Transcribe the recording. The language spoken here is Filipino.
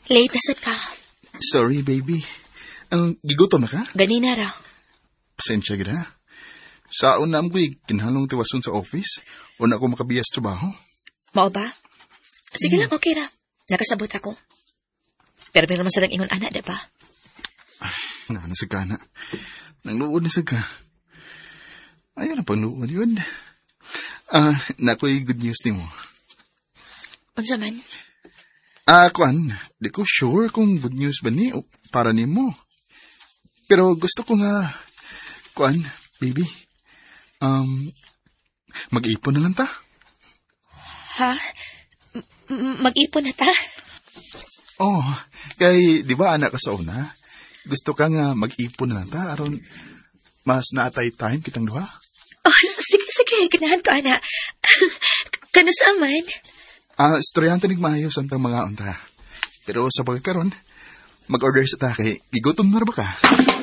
Late na sad ka. Sorry, baby. Ang gigutom na ka? Ganina raw. Pasensya gid ha. Saon na amoy kinahanglang tiwason sa office o na ako makabiyas trabaho. Mao ba? Sige lang, okay ra. Nakasabot ako. Pero naman sa ingon anak, diba? Nasag ka na. Nangluod na sag ka. Ayaw na pang luod yun. Nakoy good news ni mo. Unsa man? Kuan, di ko sure kung good news ba ni o para ni mo. Pero gusto ko nga, kuan, baby, mag-ipon na lang ta. Ha? Mag-ipon na ta? Oh, kay, di ba anak ka sa una? Gusto ka nga mag-ipon na lang ta, aron mas naatay time kitang duha? Oh, sige, ganahan ko, anak. Kanasa man? Istoryahan tanig maayos ang mga unta. Pero sa pagkaroon, mag-order sa ta kay gigutom na ba ka?